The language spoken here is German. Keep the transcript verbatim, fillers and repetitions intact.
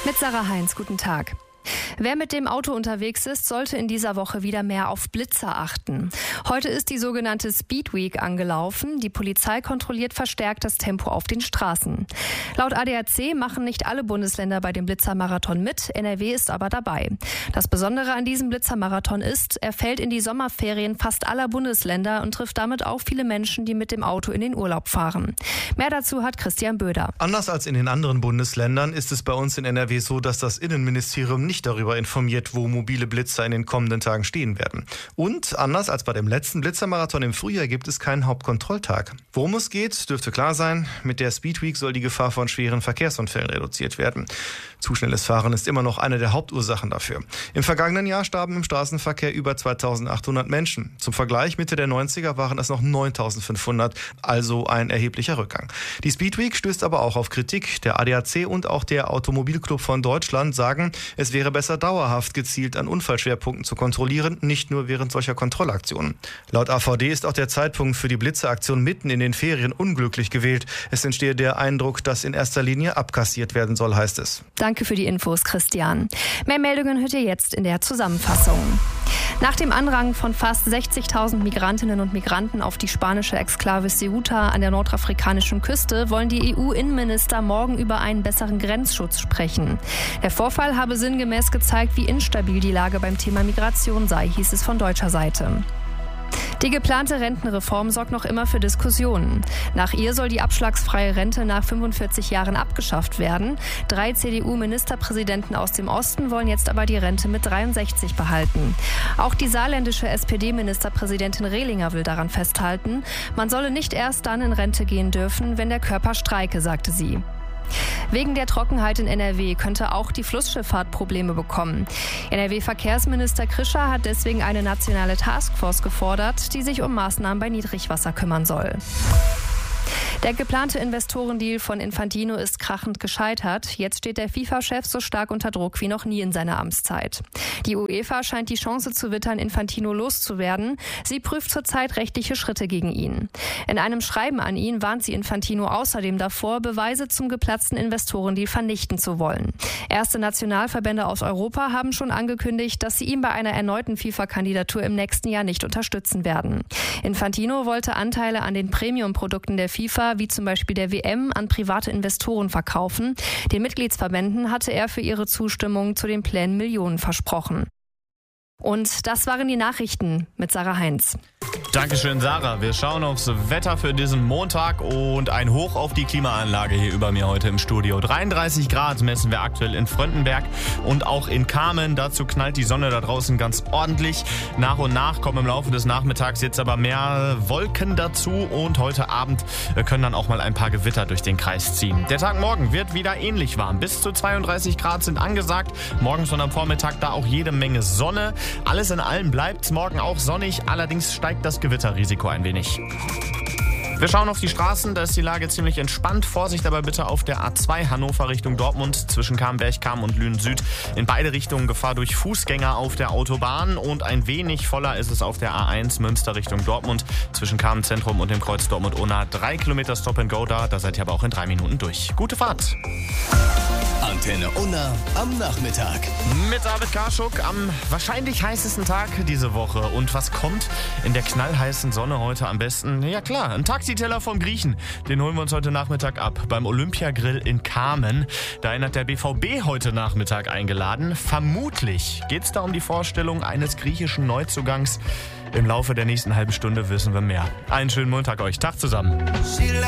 Mit Sarah Heinz, guten Tag. Wer mit dem Auto unterwegs ist, sollte in dieser Woche wieder mehr auf Blitzer achten. Heute ist die sogenannte Speed Week angelaufen. Die Polizei kontrolliert verstärkt das Tempo auf den Straßen. Laut A D A C machen nicht alle Bundesländer bei dem Blitzermarathon mit. N R W ist aber dabei. Das Besondere an diesem Blitzermarathon ist, er fällt in die Sommerferien fast aller Bundesländer und trifft damit auch viele Menschen, die mit dem Auto in den Urlaub fahren. Mehr dazu hat Christian Böder. Anders als in den anderen Bundesländern ist es bei uns in N R W so, dass das Innenministerium nicht darüber informiert, wo mobile Blitzer in den kommenden Tagen stehen werden. Und anders als bei dem letzten Blitzermarathon im Frühjahr gibt es keinen Hauptkontrolltag. Worum es geht, dürfte klar sein. Mit der Speed Week soll die Gefahr von schweren Verkehrsunfällen reduziert werden. Zu schnelles Fahren ist immer noch eine der Hauptursachen dafür. Im vergangenen Jahr starben im Straßenverkehr über zweitausendachthundert Menschen. Zum Vergleich, Mitte der neunziger waren es noch neuntausendfünfhundert, also ein erheblicher Rückgang. Die Speed Week stößt aber auch auf Kritik. Der A D A C und auch der Automobilclub von Deutschland sagen, es wäre besser dauerhaft gezielt an Unfallschwerpunkten zu kontrollieren, nicht nur während solcher Kontrollaktionen. Laut A V D ist auch der Zeitpunkt für die Blitzeraktion mitten in den Ferien unglücklich gewählt. Es entstehe der Eindruck, dass in erster Linie abkassiert werden soll, heißt es. Danke für die Infos, Christian. Mehr Meldungen hört ihr jetzt in der Zusammenfassung. Nach dem Anrang von fast sechzigtausend Migrantinnen und Migranten auf die spanische Exklave Ceuta an der nordafrikanischen Küste wollen die E U-Innenminister morgen über einen besseren Grenzschutz sprechen. Der Vorfall habe sinngemäß gezeigt, wie instabil die Lage beim Thema Migration sei, hieß es von deutscher Seite. Die geplante Rentenreform sorgt noch immer für Diskussionen. Nach ihr soll die abschlagsfreie Rente nach fünfundvierzig Jahren abgeschafft werden. Drei C D U-Ministerpräsidenten aus dem Osten wollen jetzt aber die Rente mit dreiundsechzig behalten. Auch die saarländische S P D-Ministerpräsidentin Rehlinger will daran festhalten. Man solle nicht erst dann in Rente gehen dürfen, wenn der Körper streike, sagte sie. Wegen der Trockenheit in N R W könnte auch die Flussschifffahrt Probleme bekommen. N R W-Verkehrsminister Krischer hat deswegen eine nationale Taskforce gefordert, die sich um Maßnahmen bei Niedrigwasser kümmern soll. Der geplante Investorendeal von Infantino ist krachend gescheitert. Jetzt steht der FIFA-Chef so stark unter Druck wie noch nie in seiner Amtszeit. Die UEFA scheint die Chance zu wittern, Infantino loszuwerden. Sie prüft zurzeit rechtliche Schritte gegen ihn. In einem Schreiben an ihn warnt sie Infantino außerdem davor, Beweise zum geplatzten Investorendeal vernichten zu wollen. Erste Nationalverbände aus Europa haben schon angekündigt, dass sie ihn bei einer erneuten FIFA-Kandidatur im nächsten Jahr nicht unterstützen werden. Infantino wollte Anteile an den Premium-Produkten der FIFA, wie zum Beispiel der W M, an private Investoren verkaufen. Den Mitgliedsverbänden hatte er für ihre Zustimmung zu den Plänen Millionen versprochen. Und das waren die Nachrichten mit Sarah Heinz. Dankeschön, Sarah. Wir schauen aufs Wetter für diesen Montag und ein Hoch auf die Klimaanlage hier über mir heute im Studio. dreiunddreißig Grad messen wir aktuell in Fröndenberg und auch in Kamen. Dazu knallt die Sonne da draußen ganz ordentlich. Nach und nach kommen im Laufe des Nachmittags jetzt aber mehr Wolken dazu und heute Abend können dann auch mal ein paar Gewitter durch den Kreis ziehen. Der Tag morgen wird wieder ähnlich warm. Bis zu zweiunddreißig Grad sind angesagt. Morgens und am Vormittag da auch jede Menge Sonne. Alles in allem bleibt morgen auch sonnig, allerdings steigt das Gewitterrisiko ein wenig. Wir schauen auf die Straßen, da ist die Lage ziemlich entspannt. Vorsicht aber bitte auf der A zwei Hannover Richtung Dortmund zwischen Kamberg-Kamm und Lünen-Süd. In beide Richtungen Gefahr durch Fußgänger auf der Autobahn und ein wenig voller ist es auf der A eins Münster Richtung Dortmund zwischen Kamen-Zentrum und dem Kreuz Dortmund-Unna. Drei Kilometer Stop and Go da, da seid ihr aber auch in drei Minuten durch. Gute Fahrt! Antenne Unna am Nachmittag. Mit David Karschuk am wahrscheinlich heißesten Tag diese Woche. Und was kommt in der knallheißen Sonne heute am besten? Ja klar, ein Taxiteller vom Griechen. Den holen wir uns heute Nachmittag ab. Beim Olympiagrill in Kamen. Dahin hat der B V B heute Nachmittag eingeladen. Vermutlich geht es da um die Vorstellung eines griechischen Neuzugangs. Im Laufe der nächsten halben Stunde wissen wir mehr. Einen schönen Montag euch. Tag zusammen.